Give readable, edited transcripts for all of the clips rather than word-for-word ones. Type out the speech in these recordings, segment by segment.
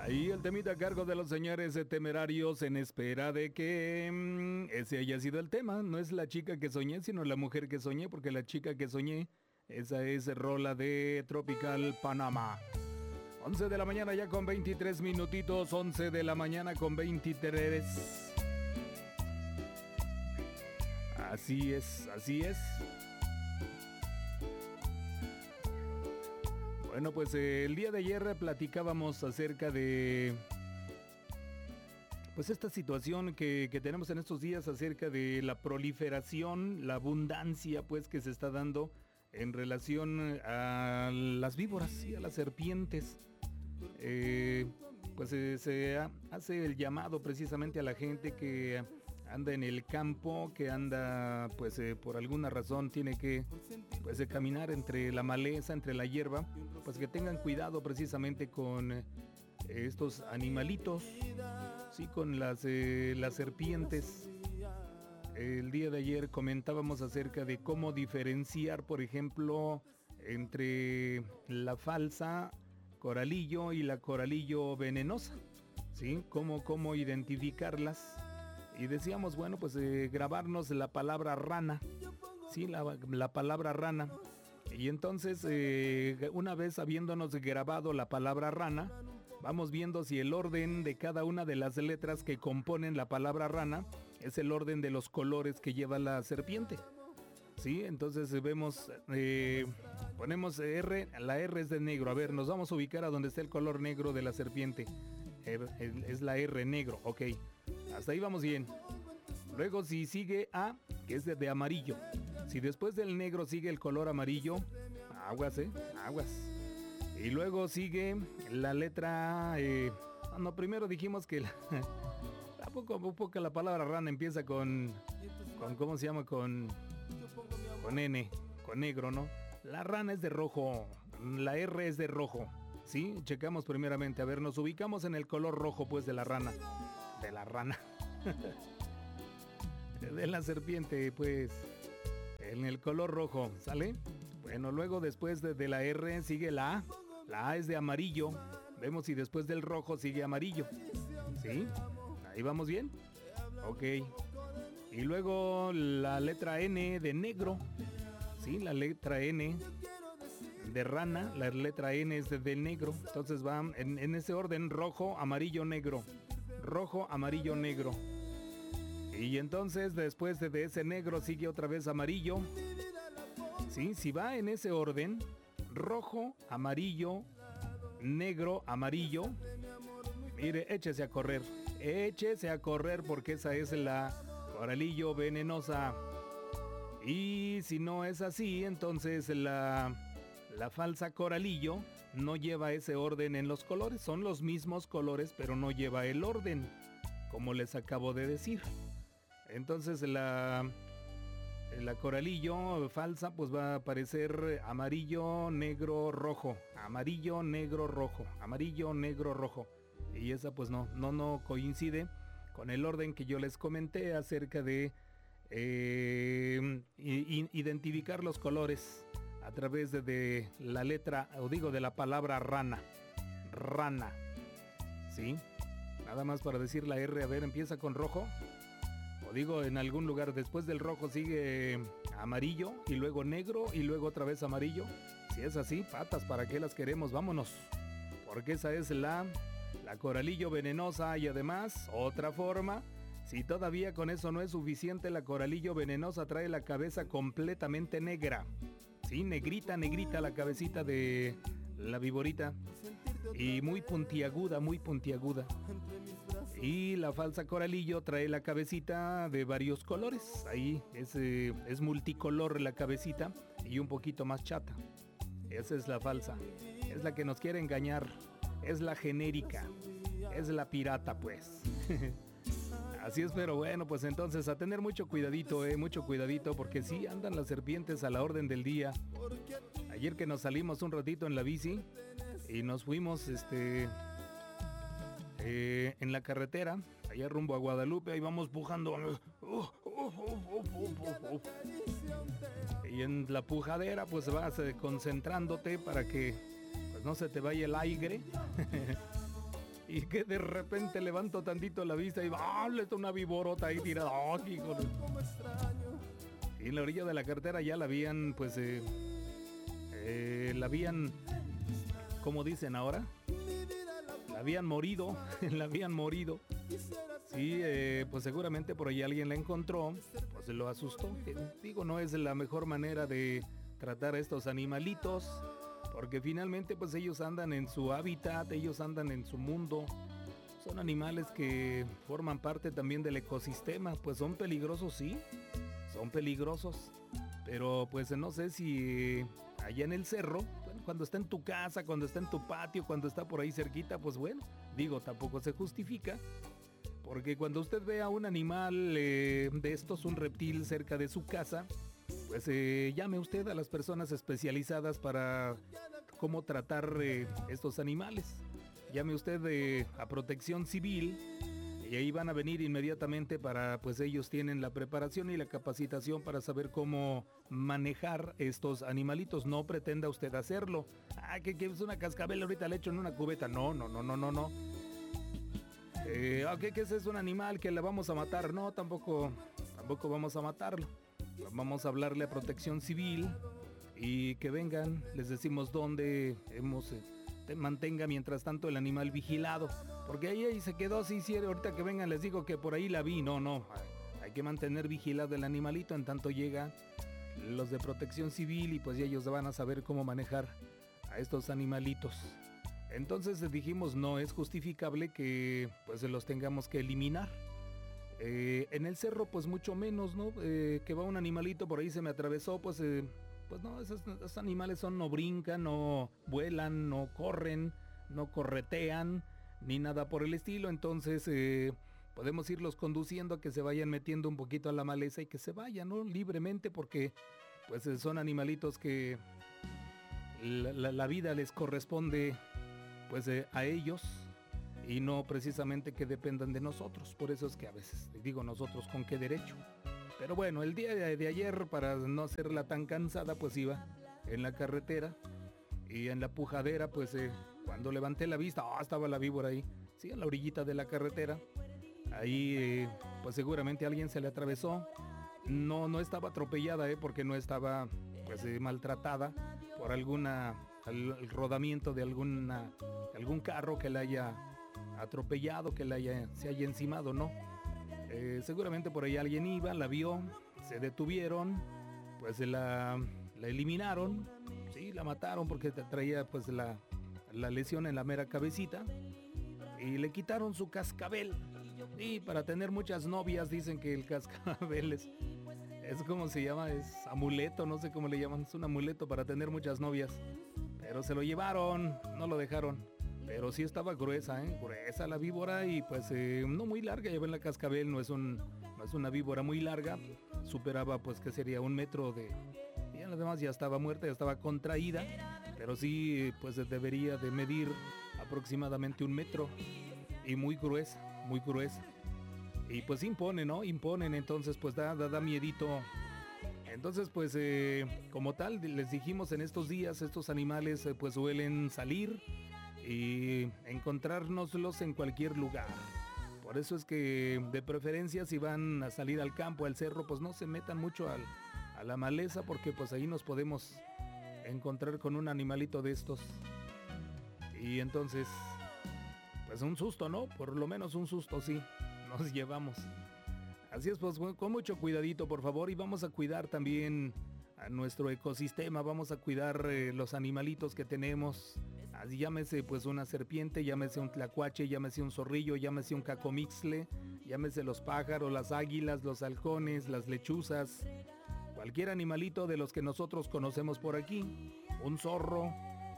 Ahí el temita a cargo de los señores Temerarios en espera de que ese haya sido el tema. No es la chica que soñé, sino la mujer que soñé, porque la chica que soñé, esa es rola de Tropical Panama. 11 de la mañana ya con 23 minutitos, 11 de la mañana con 23. Así es, así es. Bueno, pues el día de ayer platicábamos acerca de pues esta situación que tenemos en estos días acerca de la proliferación, la abundancia pues que se está dando en relación a las víboras y a las serpientes. Se hace el llamado precisamente a la gente que anda en el campo, que anda por alguna razón tiene que caminar entre la maleza, entre la hierba, pues que tengan cuidado precisamente con estos animalitos, sí, con las serpientes. El día de ayer comentábamos acerca de cómo diferenciar, por ejemplo, entre la falsa coralillo y la coralillo venenosa, ¿sí? Cómo identificarlas. Y decíamos, bueno, pues grabarnos la palabra rana, ¿sí? La palabra rana. Y entonces, una vez habiéndonos grabado la palabra rana, vamos viendo si el orden de cada una de las letras que componen la palabra rana es el orden de los colores que lleva la serpiente. Sí, entonces vemos, ponemos R, la R es de negro. A ver, nos vamos a ubicar a donde está el color negro de la serpiente. Es la R, negro, ok. Hasta ahí vamos bien. Luego si sigue A, que es de amarillo. Si después del negro sigue el color amarillo, aguas, aguas. Y luego sigue la letra... primero dijimos que... ¿A poco la palabra rana empieza con ¿cómo se llama? Con N, con negro, ¿no? La rana es de rojo, la R es de rojo. ¿Sí? Checamos primeramente. A ver, nos ubicamos en el color rojo, pues, de la rana. De la rana. De la serpiente, pues. En el color rojo, ¿sale? Bueno, luego después de la R sigue la A. La A es de amarillo. Vemos si después del rojo sigue amarillo. ¿Sí? ¿Ahí vamos bien? Ok. Y luego la letra N de negro. ¿Sí? La letra N de rana. La letra N es de negro. Entonces va en ese orden: rojo, amarillo, negro. Rojo, amarillo, negro. Y entonces después de ese negro sigue otra vez amarillo. ¿Sí? Si va en ese orden: rojo, amarillo, negro, amarillo. Mire, échese a correr. Échese a correr porque esa es la coralillo venenosa. Y si no es así, entonces la falsa coralillo no lleva ese orden en los colores. Son los mismos colores, pero no lleva el orden, como les acabo de decir. Entonces la coralillo falsa pues va a aparecer amarillo, negro, rojo. Amarillo, negro, rojo. Amarillo, negro, rojo. Y esa pues no coincide con el orden que yo les comenté acerca de identificar los colores a través de la letra, o digo, de la palabra rana. Rana. ¿Sí? Nada más para decir la R. A ver, empieza con rojo. O digo, en algún lugar después del rojo sigue amarillo y luego negro y luego otra vez amarillo. Si es así, patas, ¿para qué las queremos? Vámonos. Porque esa es la coralillo venenosa. Y además, otra forma, si todavía con eso no es suficiente, la coralillo venenosa trae la cabeza completamente negra. Sí, negrita la cabecita de la viborita. Y muy puntiaguda, muy puntiaguda. Y la falsa coralillo trae la cabecita de varios colores. Ahí es multicolor la cabecita y un poquito más chata. Esa es la falsa. Es la que nos quiere engañar. Es la genérica. Es la pirata, pues. Así es, pero bueno, pues entonces a tener mucho cuidadito, mucho cuidadito, porque sí andan las serpientes a la orden del día. Ayer que nos salimos un ratito en la bici y nos fuimos, en la carretera, allá rumbo a Guadalupe, ahí vamos pujando. Y en la pujadera, pues vas concentrándote para que pues no se te vaya el aire. y que de repente levanto tantito la vista y ¡vale! Está una viborota ahí tirada. ¡Oh, híjole! Y en la orilla de la carretera ya la habían, pues, la habían, ¿cómo dicen ahora? La habían morido, la habían morido. Sí, pues seguramente por ahí alguien la encontró, pues se lo asustó. Digo, no es la mejor manera de tratar a estos animalitos, porque finalmente pues ellos andan en su hábitat, ellos andan en su mundo. Son animales que forman parte también del ecosistema, pues son peligrosos, sí, son peligrosos. Pero pues no sé si allá en el cerro, bueno, cuando está en tu casa, cuando está en tu patio, cuando está por ahí cerquita, pues bueno, digo, tampoco se justifica. Porque cuando usted ve a un animal de estos, un reptil cerca de su casa, pues llame usted a las personas especializadas para cómo tratar estos animales. Llame usted a Protección Civil y ahí van a venir inmediatamente para, pues ellos tienen la preparación y la capacitación para saber cómo manejar estos animalitos. No pretenda usted hacerlo. Ah, que es una cascabel, ahorita le echo en una cubeta. No. ¿Qué ese es un animal que le vamos a matar? No, tampoco vamos a matarlo. Vamos a hablarle a Protección Civil y que vengan, les decimos dónde mantenga mientras tanto el animal vigilado. Porque ahí se quedó, sí, ahorita que vengan les digo que por ahí la vi. No, hay que mantener vigilado el animalito en tanto llega los de Protección Civil y pues ellos van a saber cómo manejar a estos animalitos. Entonces dijimos, no es justificable que pues los tengamos que eliminar. En el cerro pues mucho menos, ¿no? Que va un animalito por ahí se me atravesó, pues no, esos animales no brincan, no vuelan, no corren, no corretean, ni nada por el estilo. Entonces podemos irlos conduciendo a que se vayan metiendo un poquito a la maleza y que se vayan, ¿no? Libremente, porque pues son animalitos que la vida les corresponde pues a ellos y no precisamente que dependan de nosotros. Por eso es que a veces digo, nosotros con qué derecho. Pero bueno, el día de ayer, para no hacerla tan cansada, pues iba en la carretera y en la pujadera, pues cuando levanté la vista, estaba la víbora ahí, sí, en la orillita de la carretera. Ahí pues seguramente alguien se le atravesó. No estaba atropellada, porque no estaba pues maltratada por el rodamiento de algún carro que la haya atropellado, que se haya encimado, ¿no? Seguramente por ahí alguien iba, la vio, se detuvieron, pues la eliminaron, sí, la mataron porque traía pues la lesión en la mera cabecita y le quitaron su cascabel. Y para tener muchas novias dicen que el cascabel es como se llama, es amuleto, no sé cómo le llaman, es un amuleto para tener muchas novias. Pero se lo llevaron, no lo dejaron. Pero sí estaba gruesa, gruesa la víbora y pues no muy larga. Ya ven, la cascabel no es una víbora muy larga. Superaba pues que sería 1 metro de... Y además ya estaba muerta, ya estaba contraída. Pero sí pues debería de medir aproximadamente 1 metro. Y muy gruesa, muy gruesa. Y pues imponen, ¿no? Imponen, entonces pues da miedito. Entonces pues como tal les dijimos, en estos días estos animales pues suelen salir y encontrárnoslos en cualquier lugar. Por eso es que de preferencia, si van a salir al campo, al cerro, pues no se metan mucho a la maleza, porque pues ahí nos podemos encontrar con un animalito de estos. Y entonces pues un susto, ¿no? Por lo menos un susto sí nos llevamos. Así es, pues con mucho cuidadito, por favor, y vamos a cuidar también a nuestro ecosistema, vamos a cuidar los animalitos que tenemos. Así llámese pues una serpiente, llámese un tlacuache, llámese un zorrillo, llámese un cacomixtle, llámese los pájaros, las águilas, los halcones, las lechuzas, cualquier animalito de los que nosotros conocemos por aquí, un zorro,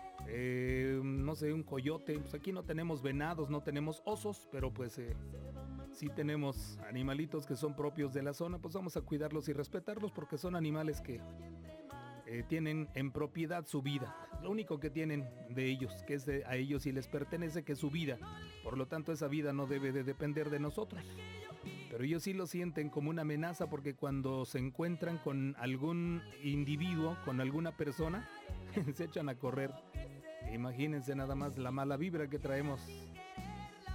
no sé, un coyote. Pues aquí no tenemos venados, no tenemos osos, pero pues sí tenemos animalitos que son propios de la zona. Pues vamos a cuidarlos y respetarlos, porque son animales que tienen en propiedad su vida. Lo único que tienen de ellos, que es a ellos y les pertenece, que es su vida. Por lo tanto, esa vida no debe de depender de nosotros. Pero ellos sí lo sienten como una amenaza, porque cuando se encuentran con algún individuo, con alguna persona, se echan a correr. Imagínense nada más la mala vibra que traemos.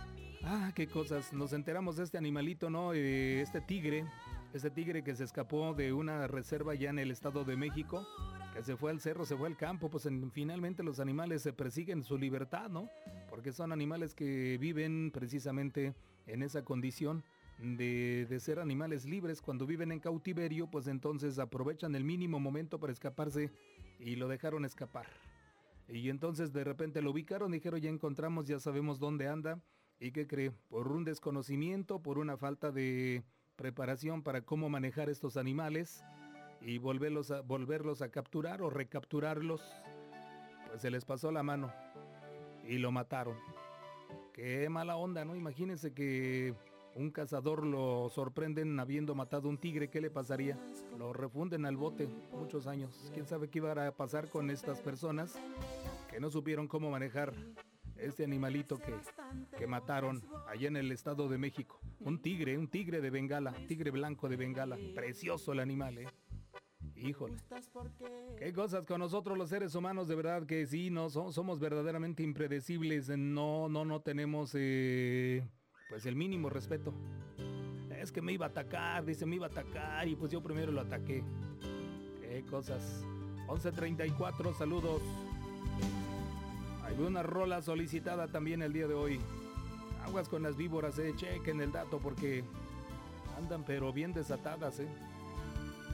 Qué cosas. Nos enteramos de este animalito, ¿no? Este tigre que se escapó de una reserva ya en el Estado de México, que se fue al cerro, se fue al campo. Pues finalmente los animales se persiguen su libertad, ¿no? Porque son animales que viven precisamente en esa condición de ser animales libres. Cuando viven en cautiverio, pues entonces aprovechan el mínimo momento para escaparse y lo dejaron escapar. Y entonces de repente lo ubicaron, dijeron ya encontramos, ya sabemos dónde anda. ¿Y qué cree? Por un desconocimiento, por una falta de preparación para cómo manejar estos animales y volverlos a capturar o recapturarlos, pues se les pasó la mano y lo mataron. Qué mala onda, ¿no? Imagínense que un cazador lo sorprenden habiendo matado un tigre, ¿qué le pasaría? Lo refunden al bote muchos años. ¿Quién sabe qué iba a pasar con estas personas que no supieron cómo manejar este animalito que mataron allá en el Estado de México? Un tigre de Bengala, tigre blanco de Bengala. Precioso el animal, ¿eh? Híjole. Qué cosas con nosotros los seres humanos, de verdad que sí, no somos verdaderamente impredecibles. No tenemos pues el mínimo respeto. Es que me iba a atacar, dice, me iba a atacar y pues yo primero lo ataqué. Qué cosas. 11:34, saludos. Hay una rola solicitada también el día de hoy. Aguas con las víboras, chequen el dato porque andan pero bien desatadas,